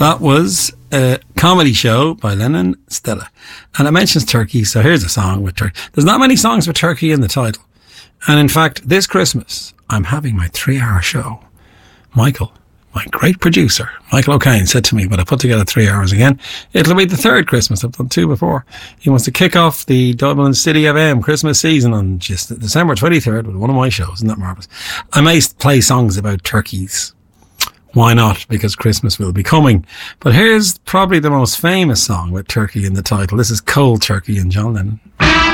That was a comedy show by Lennon Stella. And it mentions turkey, so here's a song with turkey. There's not many songs with turkey in the title. And in fact, this Christmas, I'm having my 3-hour show. Michael, my great producer, Michael O'Kane, said to me, but I put together 3 hours again, it'll be the third Christmas. I've done 2 before. He wants to kick off the Dublin City FM Christmas season on just December 23rd with one of my shows. Isn't that marvellous? I may play songs about turkeys. Why not? Because Christmas will be coming. But here's probably the most famous song with turkey in the title. This is Cold Turkey and John Lennon.